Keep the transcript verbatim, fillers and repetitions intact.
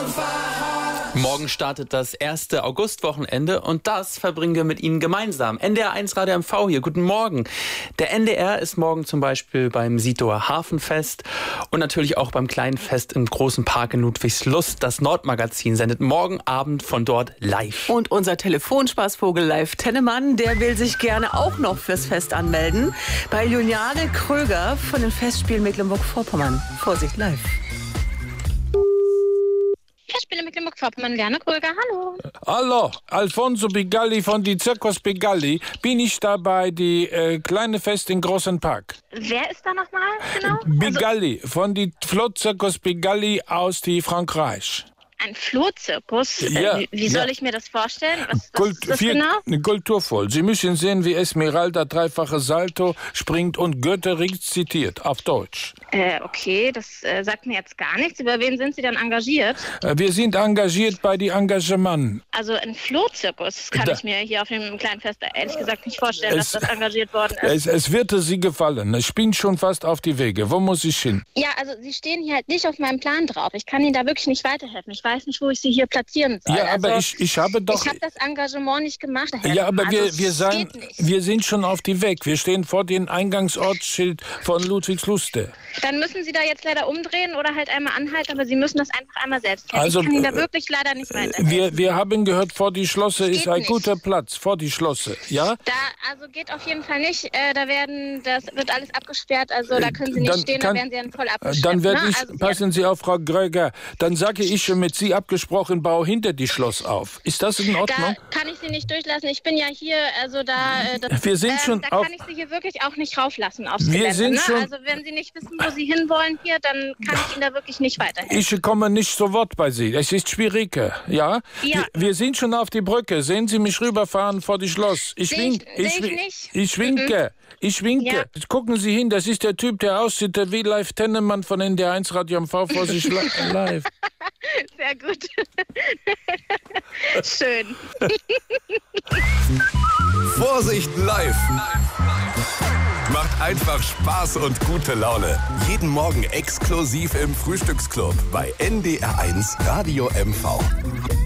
Morgen startet das erste Augustwochenende und das verbringen wir mit Ihnen gemeinsam. N D R eins Radio M V hier, guten Morgen. Der N D R ist morgen zum Beispiel beim Sitoer Hafenfest und natürlich auch beim kleinen Fest im großen Park in Ludwigslust. Das Nordmagazin sendet morgen Abend von dort live. Und unser Telefonspaßvogel Live Tennemann, der will sich gerne auch noch fürs Fest anmelden. Bei Juliane Kröger von den Festspielen Mecklenburg-Vorpommern. Vorsicht, live. Festspiele Mecklenburg-Vorpommern, Juliane Kröger, hallo. Hallo, Alfonso Bigalli von die Zirkus Bigalli. Bin ich da bei die äh, kleine Fest im großen Park? Wer ist da nochmal genau? Bigalli, also, von die Flotzirkus Bigalli aus die Frankreich. Ein Flohzirkus? Ja, wie, wie soll ja. ich mir das vorstellen? Was, was Kult, ist das viel, genau? Kulturvoll. Sie müssen sehen, wie Esmeralda dreifache Salto springt und Goethe rezitiert, auf Deutsch. Äh, okay, das äh, sagt mir jetzt gar nichts. Über wen sind Sie dann engagiert? Äh, wir sind engagiert bei die Engagement. Also ein Flohzirkus, das kann Da, ich mir hier auf dem kleinen Fest ehrlich gesagt nicht vorstellen, es, dass das engagiert worden ist. Es, es wird Sie gefallen. Ich bin schon fast auf die Wege. Wo muss ich hin? Ja, also Sie stehen hier halt nicht auf meinem Plan drauf. Ich kann Ihnen da wirklich nicht weiterhelfen. Ich weiß nicht, wo ich Sie hier platzieren soll. Ja, aber also, ich, ich habe doch... Ich habe das Engagement nicht gemacht. Ja, aber also, wir, wir, sein, wir sind schon auf die Weg. Wir stehen vor dem Eingangsortsschild von Ludwigsluste. Dann müssen Sie da jetzt leider umdrehen oder halt einmal anhalten, aber Sie müssen das einfach einmal selbst kennen. Also, ich kann Ihnen da wirklich leider nicht weiterhelfen. Wir, wir haben gehört, vor die Schlosse Geht ist ein nicht. guter Platz. Vor die Schlosse, ja? Da, also geht auf jeden Fall nicht. Äh, da werden, das wird alles abgesperrt. Also da können Sie nicht Dann stehen, kann- da werden Sie dann voll abgeschleppt. Dann werde ne? ich, also, passen Sie auf, Frau Gröger, dann sage ich schon mit Sie abgesprochen, baue hinter die Schloss auf. Ist das in Da Ordnung? kann ich Sie nicht durchlassen. Ich bin ja hier, also da, äh, das, Wir sind ähm, schon da auf- kann ich Sie hier wirklich auch nicht rauflassen aufs Wir Gelände. sind ne? schon- Also wenn Sie nicht wissen, wo Sie hinwollen hier, dann kann ich Ihnen da wirklich nicht weiterhelfen. Ich komme nicht zu Wort bei Sie. Es ist schwieriger, ja? Ja. Wir, wir sind schon auf die Brücke. Sehen Sie mich rüberfahren vor die Schloss. Ich, Seh wink, ich- seh ich wi- nicht. ich winke. Ich winke. Ja. Gucken Sie hin, das ist der Typ, der aussieht wie Live Tennemann von N D R eins Radio M V vor sich li- live. Sehr gut. Schön. Vorsicht live! Macht einfach Spaß und gute Laune. Jeden Morgen exklusiv im Frühstücksclub bei N D R eins Radio M V.